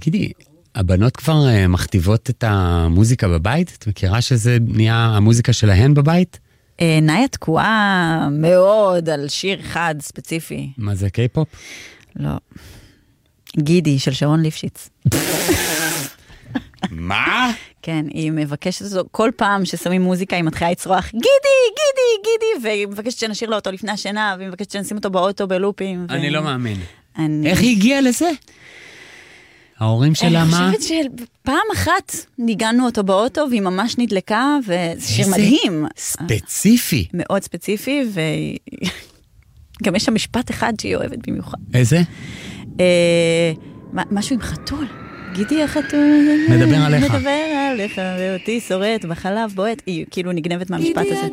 תגידי, הבנות כבר מכתיבות את המוזיקה בבית? את מכירה שזה נהיה המוזיקה שלהן בבית? נאיה תקועה מאוד על שיר אחד ספציפי. מה זה, קיי-פופ? לא. גידי של שרון ליפשיץ. מה? כן, היא מבקשת אותו, כל פעם ששמים מוזיקה, היא מתחילה לצרוח, גידי, גידי, גידי, והיא מבקשת שנשאיר לו אותו לפני השינה, והיא מבקשת שנשים אותו באוטו בלופים. אני לא מאמין. איך היא הגיעה לזה? ההורים שלה מה? אני חושבת שפעם אחת ניגענו אותו באוטו, והיא ממש נדלקה, וזה שיר מדהים. ספציפי. מאוד ספציפי, וגם יש שם משפט אחד שהיא אוהבת במיוחד. איזה? משהו עם חתול. גידי החתול. מדבר עליך. מדבר עליך, ואותי שורט בחלב בועט. היא כאילו נגנבת מהמשפט הזה.